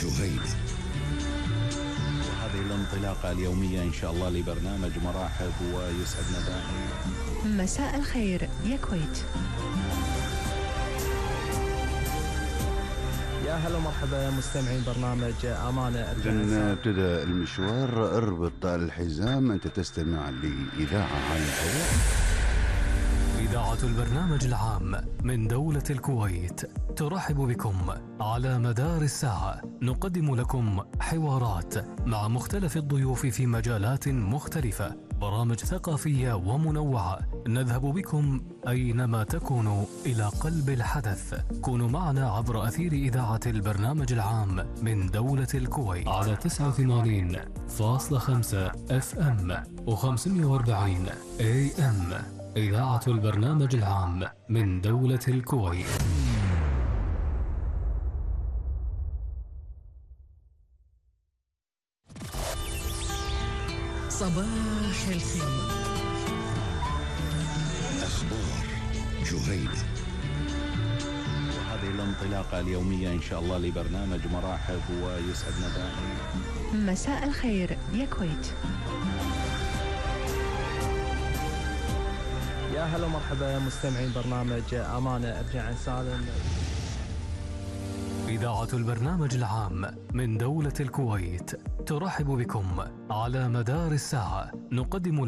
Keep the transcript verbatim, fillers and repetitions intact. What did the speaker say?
جهينة. وهذه الانطلاقة اليومية إن شاء الله لبرنامج مراحب، ويسعدنا دائما. مساء الخير يا كويت. يا هلا ومرحبا مستمعين برنامج أمانة. إذن ابتدأ المشوار، اربط الحزام، أنت تستمع لإذاعة عن الهواء. إذاعة البرنامج العام من دولة الكويت ترحب بكم. على مدار الساعة نقدم لكم حوارات مع مختلف الضيوف في مجالات مختلفة، برامج ثقافية ومنوعة، نذهب بكم أينما تكونوا إلى قلب الحدث. كونوا معنا عبر أثير إذاعة البرنامج العام من دولة الكويت على تسعة وثمانين فاصلة خمسة اف ام و540 اي ام. إذاعة البرنامج العام من دولة الكويت. صباح الخير. أخبار جهينة. وهذه الانطلاقة اليومية إن شاء الله لبرنامج مراحب، ويسعدنا دائما. مساء الخير يا كويت. يا هلا ومرحبا مستمعين برنامج أمانة. أرجع عن سالم. إذاعة البرنامج العام من دولة الكويت ترحب بكم. على مدار الساعة نقدم